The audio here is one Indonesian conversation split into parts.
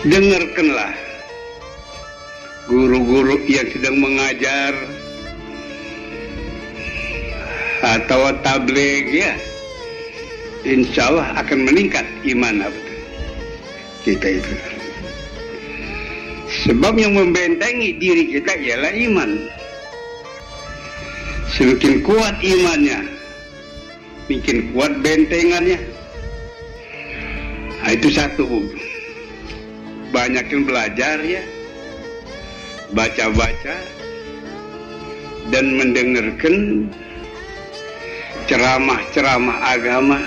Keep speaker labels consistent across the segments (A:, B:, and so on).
A: dengarkanlah guru-guru yang sedang mengajar atau tabligh ya, insya Allah akan meningkat iman kita itu. Sebab yang membentengi diri kita ialah iman. Semakin kuat imannya, makin kuat bentengannya. Nah, itu satu. Banyak yang belajar ya, baca-baca dan mendengarkan ceramah-ceramah agama.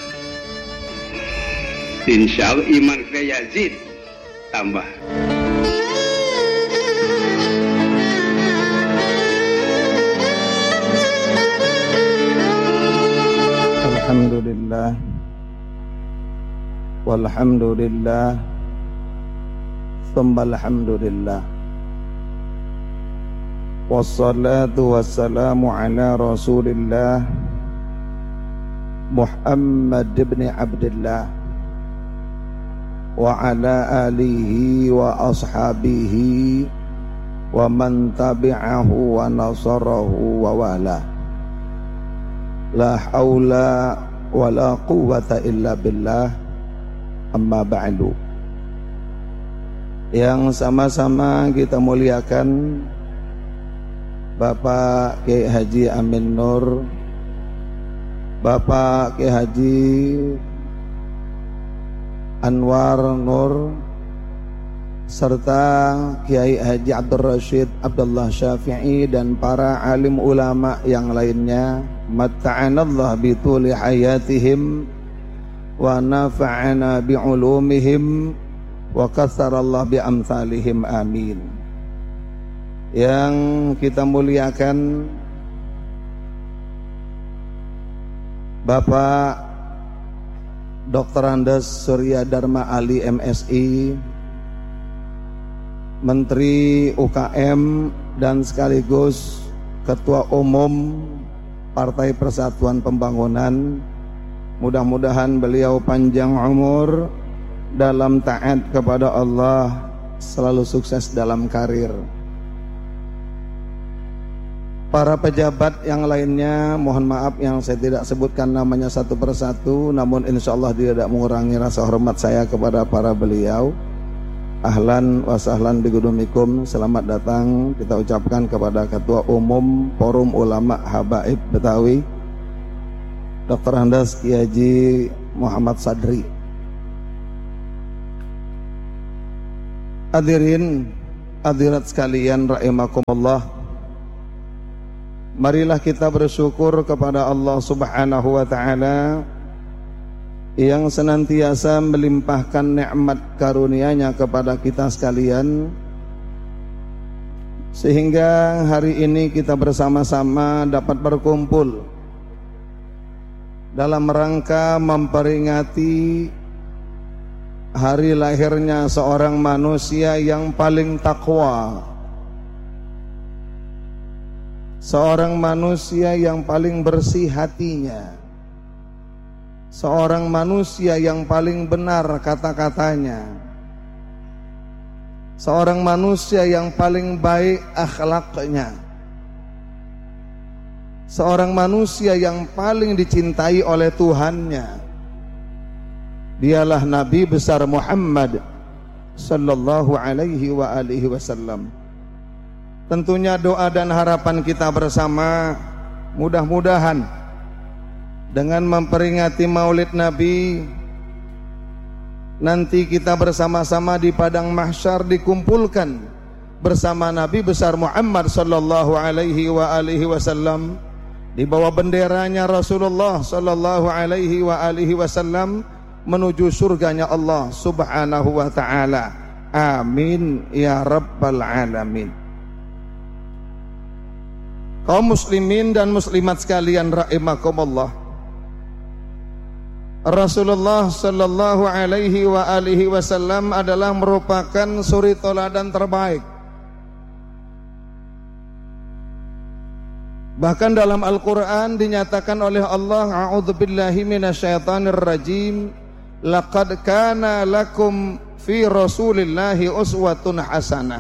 A: Insya Allah iman kita yazid, tambah.
B: Alhamdulillah, walhamdulillah, tsumma alhamdulillah, wassalatu wassalamu ala rasulillah Muhammad ibn Abdullah wa ala alihi wa ashabihi wa man tabi'ahu wa nasarahu wa wala. La haula wa la quwwata illa billah, amma ba'du. Yang sama-sama kita muliakan Bapak Kiai Haji Amin Nur, Bapak Kiai Haji Anwar Nur, serta Kiai Haji Abdul Rashid Abdullah Syafi'i dan para alim ulama yang lainnya. Matta'anallah bituli hayatihim wa nafa'ana bi'ulumihim wa katsarallah bi'amsalihim, amin. Yang kita muliakan Bapak Dr. Andes Surya Dharma Ali MSI, Menteri UKM dan sekaligus Ketua Umum Partai Persatuan Pembangunan. Mudah-mudahan beliau panjang umur dalam taat kepada Allah, selalu sukses dalam karir. Para pejabat yang lainnya, mohon maaf yang saya tidak sebutkan namanya satu persatu, namun insya Allah tidak mengurangi rasa hormat saya kepada para beliau. Ahlan wa sahlan bigudumikum, selamat datang kita ucapkan kepada Ketua Umum Forum Ulama Habaib Betawi, Dr. Andes Kiai Haji Muhammad Sadri. Hadirin hadirat sekalian rahimakumullah, marilah kita bersyukur kepada Allah Subhanahu wa ta'ala yang senantiasa melimpahkan nikmat karunia-Nya kepada kita sekalian, sehingga hari ini kita bersama-sama dapat berkumpul dalam rangka memperingati hari lahirnya seorang manusia yang paling takwa, seorang manusia yang paling bersih hatinya, seorang manusia yang paling benar kata-katanya, seorang manusia yang paling baik akhlaknya, seorang manusia yang paling dicintai oleh Tuhannya. Dialah Nabi besar Muhammad sallallahu alaihi wa alihi wasallam. Tentunya doa dan harapan kita bersama, mudah-mudahan dengan memperingati Maulid Nabi, nanti kita bersama-sama di padang mahsyar dikumpulkan bersama Nabi besar Muhammad sallallahu alaihi wa alihi wasallam, di bawah benderanya Rasulullah sallallahu alaihi wa alihi wasallam menuju surganya Allah Subhanahu wa ta'ala. Amin ya rabbal alamin. Kaum muslimin dan muslimat sekalian rahimakumullah, Rasulullah sallallahu alaihi wa alihi wasallam adalah merupakan suri teladan terbaik. Bahkan dalam Al-Quran dinyatakan oleh Allah, a'udzubillahi minasyaitonir rajim, laqad kana lakum fi Rasulillahi uswatun hasanah.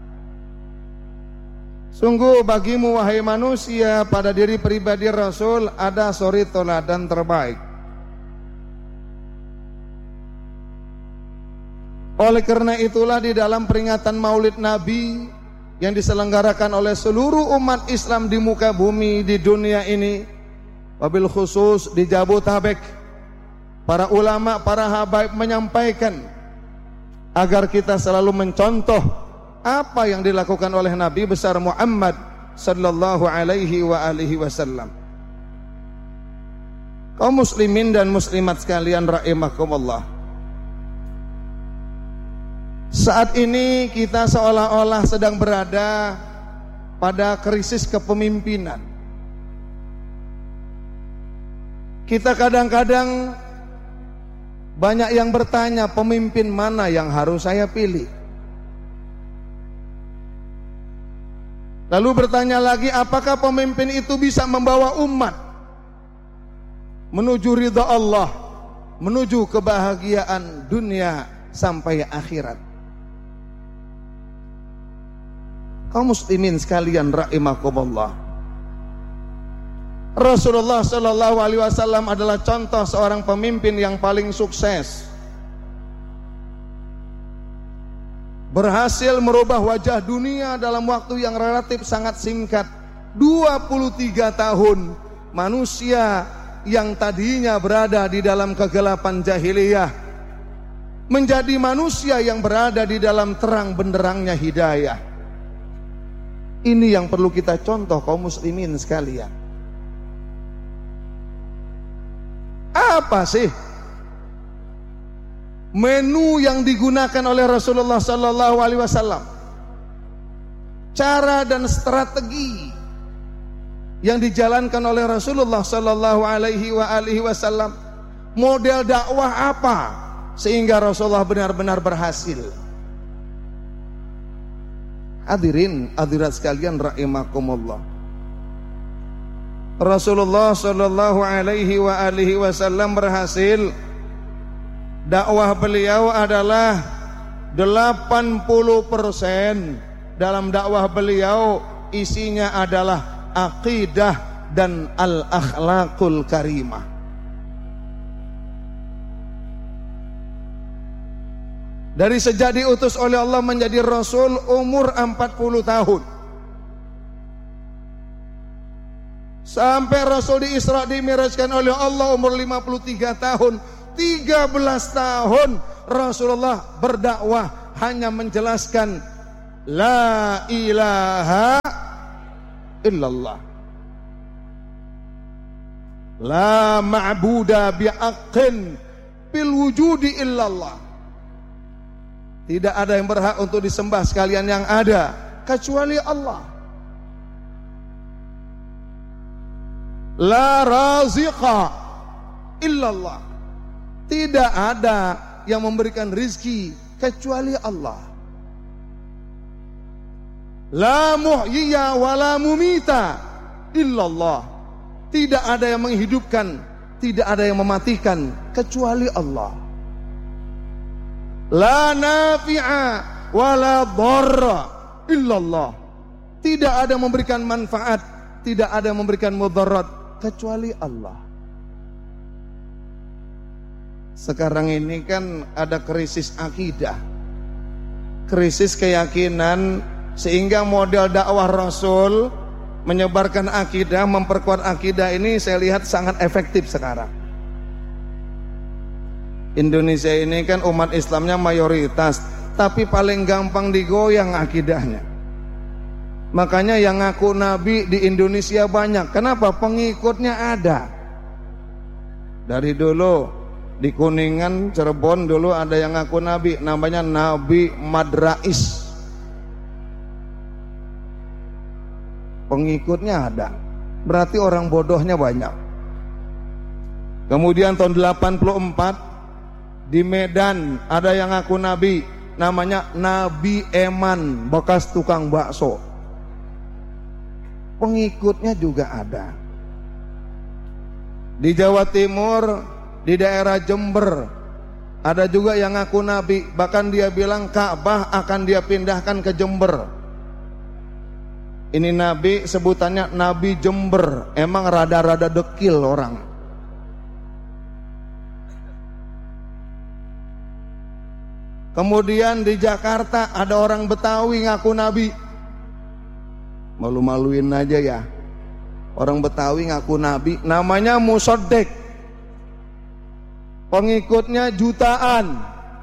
B: Sungguh bagimu wahai manusia pada diri pribadi Rasul ada suri teladan terbaik. Oleh karena itulah di dalam peringatan Maulid Nabi yang diselenggarakan oleh seluruh umat Islam di muka bumi di dunia ini, wabil khusus di Jabotabek, para ulama, para habaib menyampaikan agar kita selalu mencontoh apa yang dilakukan oleh Nabi besar Muhammad sallallahu alaihi wa alihi wasallam. Kaum muslimin dan muslimat sekalian rahimakumullah. Saat ini kita seolah-olah sedang berada pada krisis kepemimpinan. Kita kadang-kadang banyak yang bertanya, pemimpin mana yang harus saya pilih? Lalu bertanya lagi, apakah pemimpin itu bisa membawa umat menuju ridha Allah, menuju kebahagiaan dunia sampai akhirat? Kaum muslimin sekalian rahimakumullah, Rasulullah sallallahu alaihi wasallam adalah contoh seorang pemimpin yang paling sukses. Berhasil merubah wajah dunia dalam waktu yang relatif sangat singkat. 23 tahun manusia yang tadinya berada di dalam kegelapan jahiliyah menjadi manusia yang berada di dalam terang benderangnya hidayah. Ini yang perlu kita contoh kaum muslimin sekalian. Apa sih menu yang digunakan oleh Rasulullah sallallahu alaihi wasallam? Cara dan strategi yang dijalankan oleh Rasulullah sallallahu alaihi wasallam. Model dakwah apa sehingga Rasulullah benar-benar berhasil? Hadirin hadirat sekalian rahimakumullah. Rasulullah sallallahu alaihi wasallam berhasil. Dakwah beliau adalah 80% dalam dakwah beliau isinya adalah aqidah dan al-akhlaqul karimah. Dari sejak diutus oleh Allah menjadi Rasul umur 40 tahun sampai Rasul di Isra dimirajkan oleh Allah umur 53 tahun. 13 tahun Rasulullah berdakwah hanya menjelaskan la ilaha illallah, la ma'buda bihaqqin fil wujudi illallah. Tidak ada yang berhak untuk disembah sekalian yang ada kecuali Allah. La raziqa illallah. Tidak ada yang memberikan rizki kecuali Allah. La muhyiya wa la mumita illallah. Tidak ada yang menghidupkan, tidak ada yang mematikan kecuali Allah. La nafi'a wa la dharra illallah. Tidak ada yang memberikan manfaat, tidak ada yang memberikan mudarat kecuali Allah. Sekarang ini kan ada krisis akidah, krisis keyakinan, sehingga model dakwah Rasul menyebarkan akidah, memperkuat akidah ini saya lihat sangat efektif sekarang. Indonesia ini kan umat Islamnya mayoritas, tapi paling gampang digoyang akidahnya. Makanya yang ngaku Nabi di Indonesia banyak. Kenapa? Pengikutnya ada. Dari dulu di Kuningan, Cirebon dulu ada yang ngaku Nabi, namanya Nabi Madrais. Pengikutnya ada, berarti orang bodohnya banyak. Kemudian tahun 84 di Medan ada yang ngaku Nabi, namanya Nabi Eman, bekas tukang bakso. Pengikutnya juga ada. Di Jawa Timur, di daerah Jember Ada juga yang ngaku nabi, bahkan dia bilang Ka'bah akan dia pindahkan ke Jember. Ini nabi, sebutannya Nabi Jember. Emang rada-rada dekil orang. Kemudian di Jakarta ada orang Betawi ngaku nabi. Malu-maluin aja ya. Orang Betawi ngaku nabi, namanya Musodek. Pengikutnya jutaan.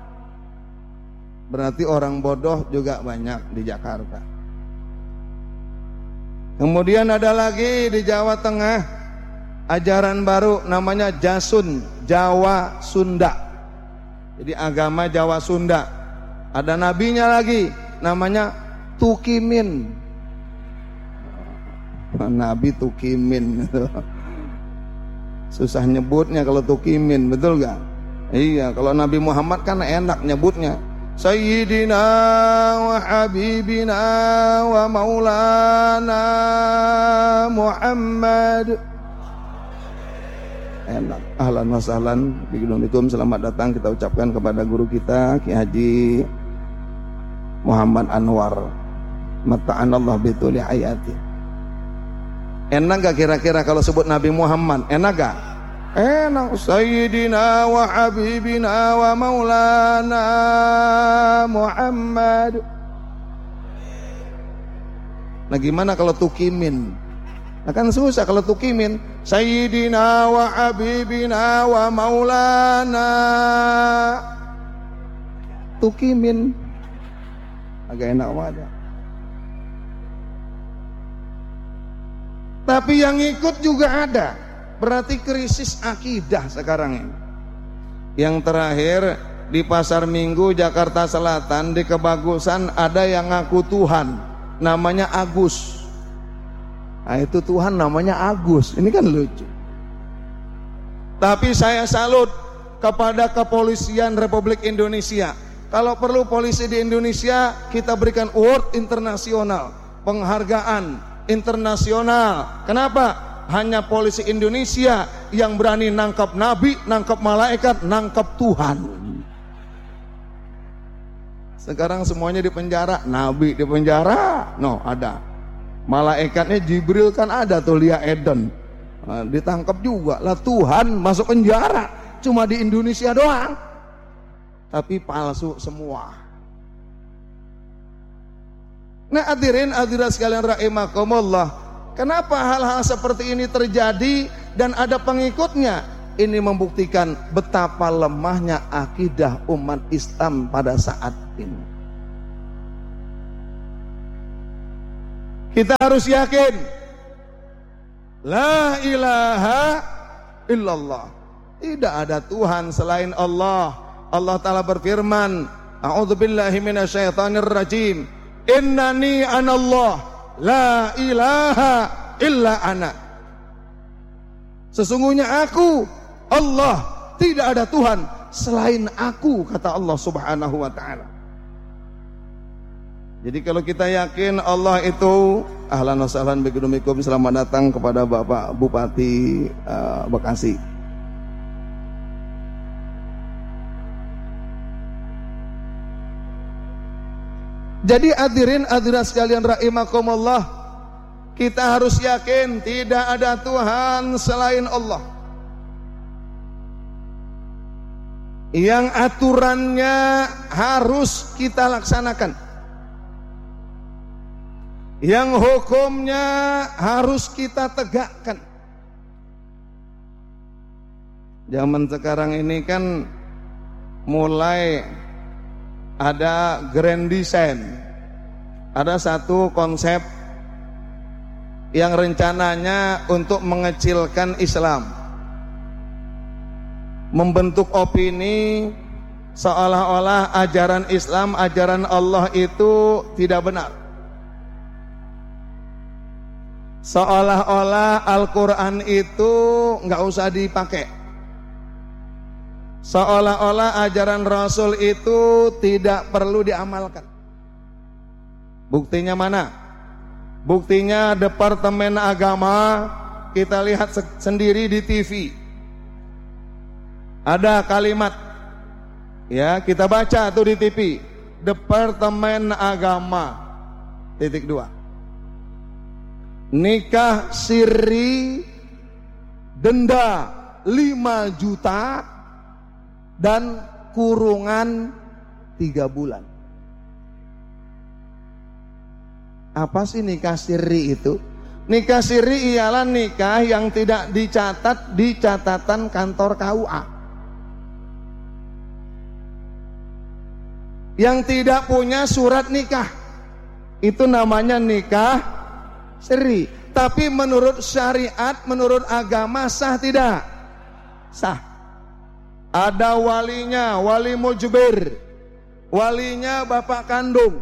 B: Berarti orang bodoh juga banyak di Jakarta. Kemudian ada lagi di Jawa Tengah, ajaran baru namanya Jasun, Jawa Sunda. Jadi agama Jawa Sunda. Ada nabinya lagi, namanya Tukimin. Nabi Tukimin. Susah nyebutnya kalau Tukimin, betul gak? Iya, kalau Nabi Muhammad kan enak nyebutnya. Sayyidina wa habibina wa maulana Muhammad. Enak. Ahlan wa sahlan. Bismillahirrahmanirrahim. Selamat datang kita ucapkan kepada guru kita Ki Haji Muhammad Anwar. Mata'anallah bituli hayati. Enak gak kira-kira kalau sebut Nabi Muhammad? Enak gak? Enak. Sayyidina wa habibina wa maulana Muhammad. Nah gimana kalau Tukimin? Nah kan susah kalau Tukimin. Sayyidina wa habibina wa maulana Tukimin. Agak enak banget. Tapi yang ikut juga ada. Berarti krisis akidah sekarang ini. Yang terakhir di Pasar Minggu Jakarta Selatan di Kebagusan ada yang ngaku Tuhan, namanya Agus. Nah itu Tuhan namanya Agus. Ini kan lucu. Tapi saya salut kepada kepolisian Republik Indonesia. Kalau perlu polisi di Indonesia kita berikan award internasional, penghargaan internasional. Kenapa? Hanya polisi Indonesia yang berani nangkap nabi, nangkap malaikat, nangkap Tuhan. Sekarang semuanya di penjara. Nabi di penjara, no ada. Malaikatnya Jibril kan ada tuh, Lia Eden. Nah, ditangkap juga. Lah Tuhan masuk penjara. Cuma di Indonesia doang. Tapi palsu semua. Nah hadirin hadirat sekalian rahimakumullah, kenapa hal-hal seperti ini terjadi dan ada pengikutnya? Ini membuktikan betapa lemahnya akidah umat Islam pada saat ini. Kita harus yakin la ilaha illallah, tidak ada Tuhan selain Allah. Allah Ta'ala berfirman, a'udzubillahi minasyaitonirrajim, innani anallah la ilaha illa ana. Sesungguhnya aku Allah, tidak ada Tuhan selain aku, kata Allah Subhanahu wa ta'ala. Jadi kalau kita yakin Allah itu, ahlan wa sahlan bikum, selamat datang kepada Bapak Bupati Bekasi. Jadi hadirin hadirat sekalian rahimakumullah, kita harus yakin tidak ada Tuhan selain Allah. Yang aturannya harus kita laksanakan. Yang hukumnya harus kita tegakkan. Zaman sekarang ini kan mulai ada grand design. Ada satu konsep yang rencananya untuk mengecilkan Islam, membentuk opini seolah-olah ajaran Islam, ajaran Allah itu tidak benar, seolah-olah Al-Quran itu nggak usah dipakai, seolah-olah ajaran Rasul itu tidak perlu diamalkan. Buktinya mana? Buktinya Departemen Agama, kita lihat sendiri di TV. Ada kalimat Ya, kita baca tuh di TV. Departemen Agama .2. Nikah siri denda 5 juta dan kurungan 3 bulan. Apa sih nikah siri itu? Nikah siri ialah nikah yang tidak dicatat di catatan kantor KUA, yang tidak punya surat nikah, itu namanya nikah siri. Tapi menurut syariat, menurut agama sah tidak? Sah. Ada walinya, wali mujbir, walinya bapak kandung,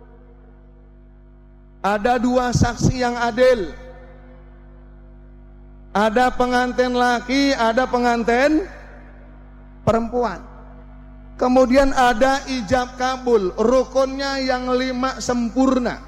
B: ada 2 saksi yang adil, ada pengantin laki, ada pengantin perempuan. Kemudian ada ijab kabul, rukunnya yang 5 sempurna.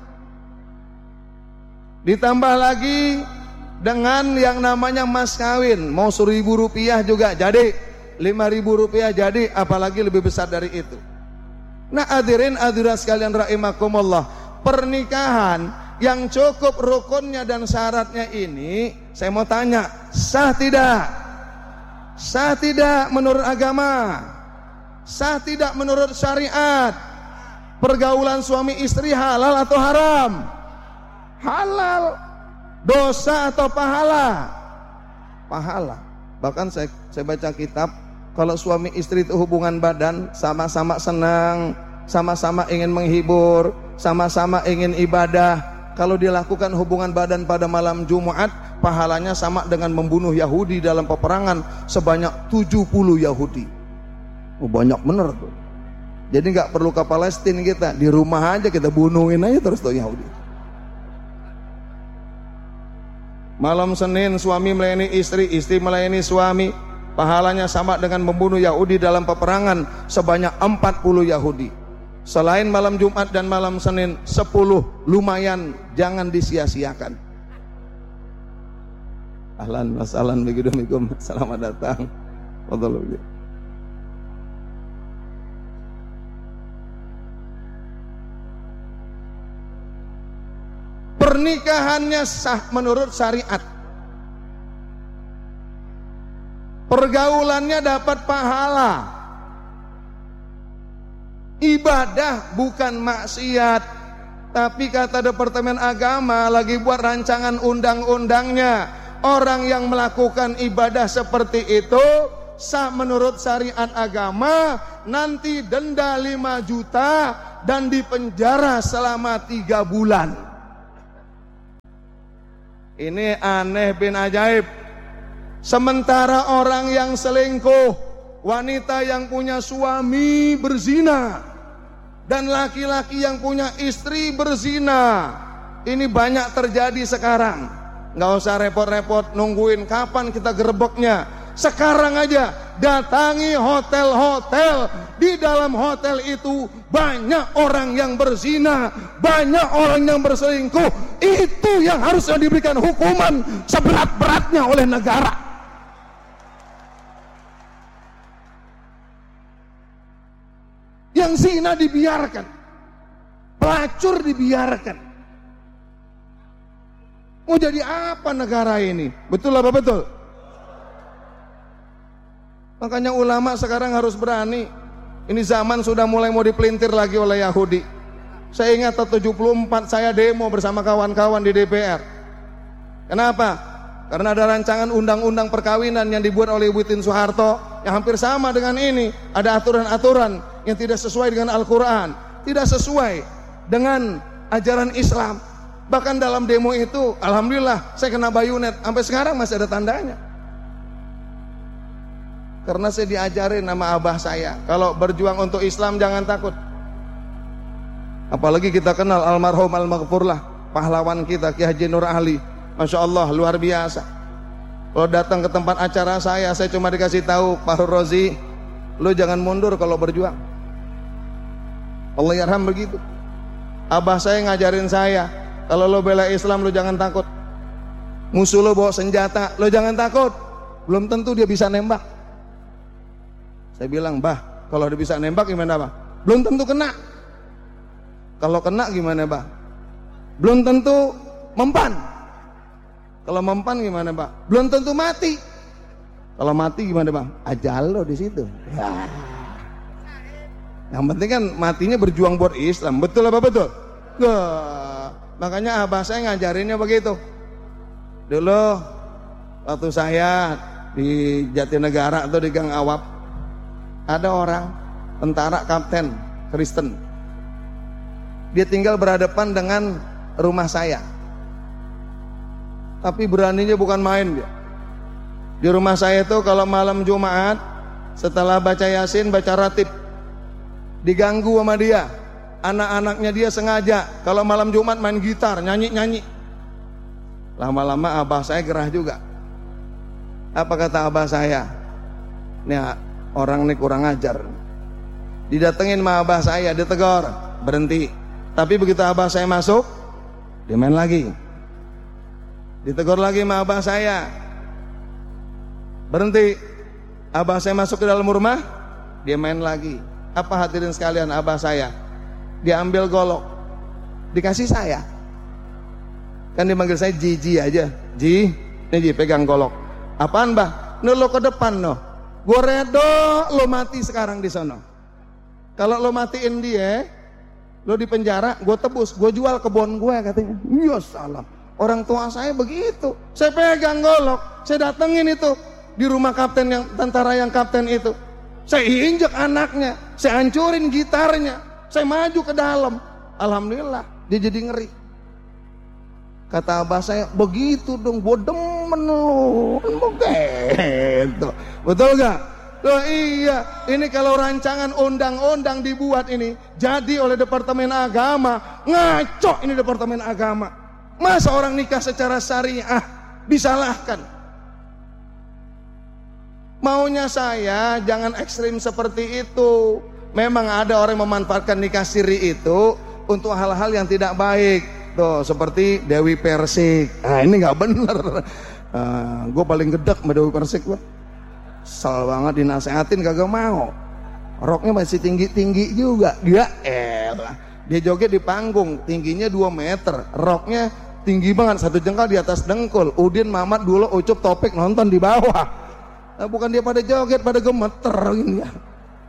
B: Ditambah lagi dengan yang namanya mas kawin, mau 1.000 rupiah juga jadi, 5.000 rupiah jadi, apalagi lebih besar dari itu. Nah, hadirin hadirat sekalian rahimakumullah, pernikahan yang cukup rukunnya dan syaratnya ini, saya mau tanya, sah tidak? Sah tidak menurut agama? Sah tidak menurut syariat? Pergaulan suami istri halal atau haram? Halal. Dosa atau pahala? Pahala. Bahkan saya baca kitab, kalau suami istri itu hubungan badan, sama-sama senang, sama-sama ingin menghibur, sama-sama ingin ibadah, kalau dilakukan hubungan badan pada malam Jumat, pahalanya sama dengan membunuh Yahudi dalam peperangan sebanyak 70 Yahudi. Banyak bener tuh. Jadi nggak perlu ke Palestina, kita di rumah aja kita bunuhin aja terus tuh Yahudi. Malam Senin suami melayani istri, istri melayani suami, pahalanya sama dengan membunuh Yahudi dalam peperangan sebanyak 40 Yahudi. Selain malam Jumat dan malam Senin, 10 lumayan, jangan disia-siakan. Ahlan wa sahlan bikum, selamat datang. Pernikahannya sah menurut syariat. Pergaulannya dapat pahala. Ibadah bukan maksiat. Tapi kata Departemen Agama lagi buat rancangan undang-undangnya, orang yang melakukan ibadah seperti itu sah menurut syariat agama, nanti denda 5 juta dan dipenjara selama 3 bulan. Ini aneh bin ajaib. Sementara orang yang selingkuh, wanita yang punya suami berzina, dan laki-laki yang punya istri berzina, ini banyak terjadi sekarang. Nggak usah repot-repot nungguin kapan kita gerebeknya. Sekarang aja datangi hotel-hotel. Di dalam hotel itu banyak orang yang berzina, banyak orang yang berselingkuh. Itu yang harusnya diberikan hukuman seberat-beratnya oleh negara. Yang zina dibiarkan, pelacur dibiarkan. Mau jadi apa negara ini? Betul apa betul? Makanya ulama sekarang harus berani. Ini zaman sudah mulai mau dipelintir lagi oleh Yahudi. Saya ingat tahun 74 saya demo bersama kawan-kawan di DPR. Kenapa? Karena ada rancangan undang-undang perkawinan yang dibuat oleh Ibu Tien Soeharto yang hampir sama dengan ini. Ada aturan-aturan yang tidak sesuai dengan Al-Quran, tidak sesuai dengan ajaran Islam. Bahkan dalam demo itu, alhamdulillah saya kena bayonet, sampai sekarang masih ada tandanya. Karena saya diajarin sama abah saya, kalau berjuang untuk Islam jangan takut. Apalagi kita kenal almarhum al-maghfurlah, pahlawan kita Ki Haji Nur Ali, Masya Allah luar biasa. Kalau datang ke tempat acara saya cuma dikasih tahu, Pak Rozi, lu jangan mundur kalau berjuang. Allah yarham begitu. Abah saya ngajarin saya, kalau lo bela Islam lo jangan takut. Musuh lo bawa senjata, lo jangan takut. Belum tentu dia bisa nembak. Saya bilang, bah, Kalau dia bisa nembak gimana Bang? Belum tentu kena. Kalau kena gimana Bang? Belum tentu mempan. Kalau mempan gimana Bang? Belum tentu mati. Kalau mati gimana Bang? Ajal lo di situ. Ya. Yang penting kan matinya berjuang buat Islam. Betul apa betul? Makanya abah saya ngajarinnya begitu. Dulu waktu saya di Jatinegara atau di Gang Awap, ada orang tentara kapten Kristen. Dia tinggal berhadapan dengan rumah saya. Tapi beraninya bukan main dia. Di rumah saya itu kalau malam Jumat setelah baca Yasin, baca ratib, diganggu sama dia. Anak-anaknya dia sengaja kalau malam Jumat main gitar, nyanyi-nyanyi. Lama-lama abah saya gerah juga. Apa kata abah saya? Nih orang ini kurang ajar. Didatengin sama abah saya, ditegur, berhenti. Tapi begitu abah saya masuk, dia main lagi. Ditegur lagi sama abah saya, berhenti. Abah saya masuk ke dalam rumah, dia main lagi. Apa hadirin sekalian, abah saya diambil golok, dikasih saya. Kan dia manggil saya Ji aja. Ji, ini Ji pegang golok. Apaan bah? Nih lo ke depan no. Gue redo lo mati sekarang di sono. Kalau lo matiin dia, lo di penjara, gue tebus, gue jual kebun gue katanya. Ya salah. Orang tua saya begitu. Saya pegang golok, saya datengin itu di rumah kapten yang tentara yang kapten itu. Saya injek anaknya, saya hancurin gitarnya. Saya maju ke dalam. Alhamdulillah, dia jadi ngeri. Kata abah saya, begitu dong, gue demen lo. Begitu. Betul gak? Loh iya, ini kalau rancangan undang-undang dibuat ini, jadi oleh Departemen Agama, ngaco ini Departemen Agama. Masa orang nikah secara syariah disalahkan? Maunya saya jangan ekstrim seperti itu. Memang ada orang yang memanfaatkan nikah siri itu untuk hal-hal yang tidak baik. Tuh seperti Dewi Persik. Nah ini gak bener. Gue paling gedek sama Dewi Persik gue. Kesel banget dinasehatin kagak mau. Roknya masih tinggi-tinggi juga. Dia dia joget di panggung, tingginya 2 meter. Roknya tinggi banget, 1 jengkal di atas dengkul. Udin, Mamat, Dulo, Ucup, Topik nonton di bawah. Nah, bukan dia pada joget, pada gemeter gini ya.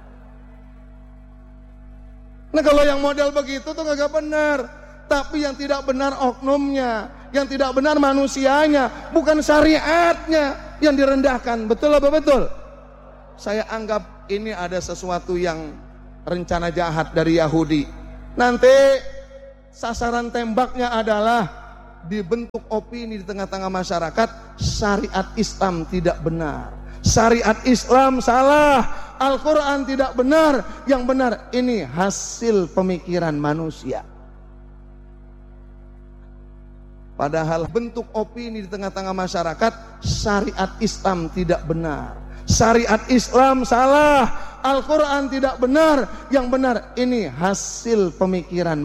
B: Nah kalau yang model begitu tuh kagak benar. Tapi yang tidak benar oknumnya, yang tidak benar manusianya, bukan syariatnya yang direndahkan. Betul apa betul? Saya anggap ini ada sesuatu yang rencana jahat dari Yahudi. Nanti sasaran tembaknya adalah dibentuk opini di tengah-tengah masyarakat, syariat Islam tidak benar, syariat Islam salah, Al-Quran tidak benar, yang benar ini hasil pemikiran manusia. Padahal bentuk opini di tengah-tengah masyarakat, syariat Islam tidak benar, syariat Islam salah, Al-Quran tidak benar, yang benar ini hasil pemikiran